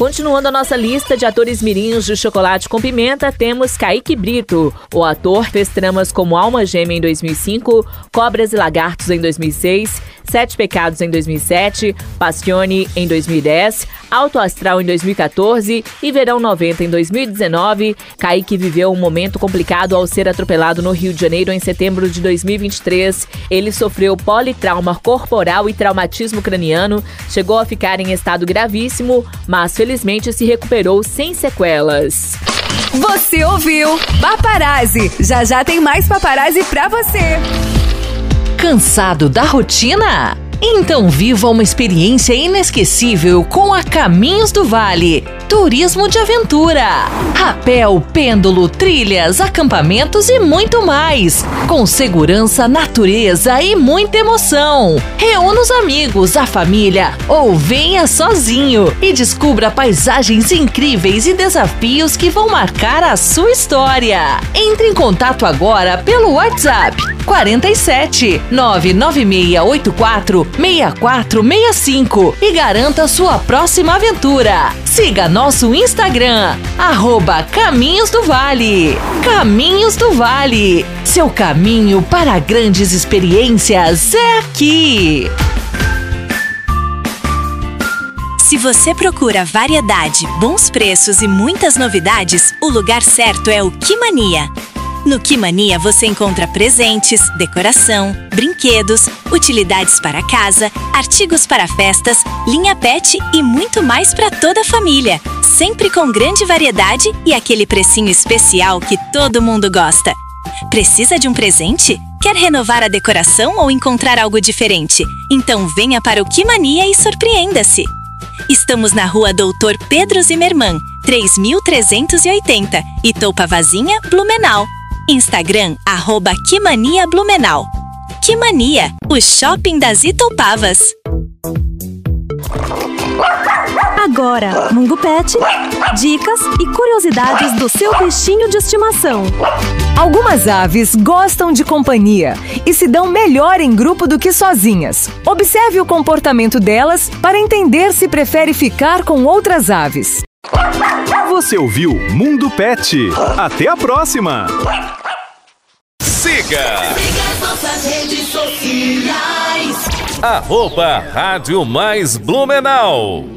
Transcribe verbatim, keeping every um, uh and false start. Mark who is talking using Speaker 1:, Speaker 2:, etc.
Speaker 1: Continuando a nossa lista de atores mirins de Chocolate com Pimenta, temos Kaique Brito. O ator fez tramas como Alma Gêmea em dois mil e cinco, Cobras e Lagartos em dois mil e seis, Sete Pecados em dois mil e sete, Passione em dois mil e dez, Alto Astral em dois mil e quatorze e Verão noventa em dois mil e dezenove. Kaique viveu um momento complicado ao ser atropelado no Rio de Janeiro em setembro de dois mil e vinte e três. Ele sofreu politrauma corporal e traumatismo craniano, chegou a ficar em estado gravíssimo, mas felizmente se recuperou sem sequelas.
Speaker 2: Você ouviu Paparazzi. Já já tem mais Paparazzi pra você.
Speaker 3: Cansado da rotina? Então viva uma experiência inesquecível com a Caminhos do Vale. Turismo de aventura. Rapel, pêndulo, trilhas, acampamentos e muito mais. Com segurança, natureza e muita emoção. Reúna os amigos, a família ou venha sozinho e descubra paisagens incríveis e desafios que vão marcar a sua história. Entre em contato agora pelo WhatsApp quarenta e sete, nove nove seis oito quatro, seis quatro seis cinco e garanta sua próxima aventura. Siga nosso Instagram, arroba Caminhos do Vale. Caminhos do Vale, seu caminho para grandes experiências é aqui.
Speaker 4: Se você procura variedade, bons preços e muitas novidades, o lugar certo é o Quimania. No Quimania você encontra presentes, decoração, brinquedos, utilidades para casa, artigos para festas, linha pet e muito mais para toda a família. Sempre com grande variedade e aquele precinho especial que todo mundo gosta. Precisa de um presente? Quer renovar a decoração ou encontrar algo diferente? Então venha para o Quimania e surpreenda-se! Estamos na rua Doutor Pedro Zimmermann, três mil trezentos e oitenta, Itopavazinha, Blumenau. Instagram, arroba Quimania Blumenau. Quimania, o shopping das Itopavas.
Speaker 5: Agora, Mundo Pet, dicas e curiosidades do seu bichinho de estimação.
Speaker 2: Algumas aves gostam de companhia e se dão melhor em grupo do que sozinhas. Observe o comportamento delas para entender se prefere ficar com outras aves.
Speaker 6: Você ouviu Mundo Pet. Até a próxima! Siga!
Speaker 7: Siga as nossas redes sociais.
Speaker 8: Arroba Rádio Mais Blumenau.